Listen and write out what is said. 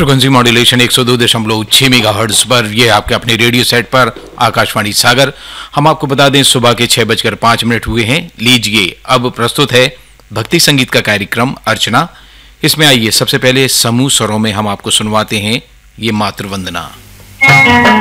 Frequency modulation 102.6 megahertz पर यह आपके अपने रेडियो सेट पर आकाशवाणी सागर। हम आपको बता दें सुबह के 6:05 हुए हैं। लीजिए अब प्रस्तुत है भक्ति संगीत का कार्यक्रम अर्चना। इसमें आइए सबसे पहले समूह स्वरों में हम आपको सुनवाते हैं ये मातृ वंदना।